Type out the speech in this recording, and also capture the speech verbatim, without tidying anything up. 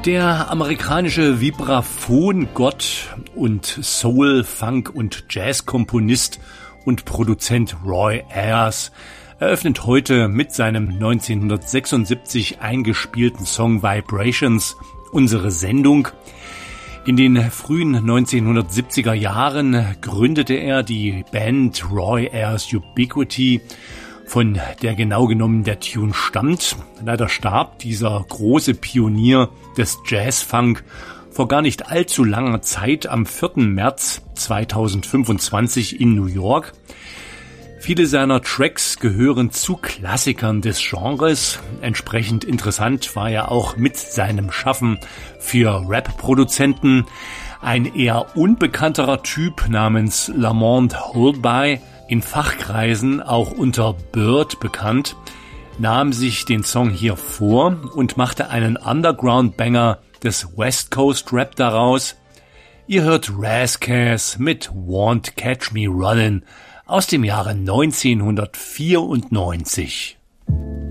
Der amerikanische Vibraphon-Gott und Soul-, Funk- und Jazz-Komponist und Produzent Roy Ayers eröffnet heute mit seinem neunzehnhundertsechsundsiebzig eingespielten Song Vibrations unsere Sendung. In den frühen neunzehnhundertsiebziger Jahren gründete er die Band Roy Ayers Ubiquity, von der genau genommen der Tune stammt. Leider starb dieser große Pionier des Jazz-Funk vor gar nicht allzu langer Zeit am vierten März zweitausendfünfundzwanzig in New York. Viele seiner Tracks gehören zu Klassikern des Genres. Entsprechend interessant war er auch mit seinem Schaffen für Rap-Produzenten. Ein eher unbekannterer Typ namens Lamont Holby, in Fachkreisen auch unter Bird bekannt, nahm sich den Song hier vor und machte einen Underground-Banger des West Coast Rap daraus. Ihr hört Ras Kass mit Won't Catch Me Runnin' aus dem Jahre neunzehnhundertvierundneunzig.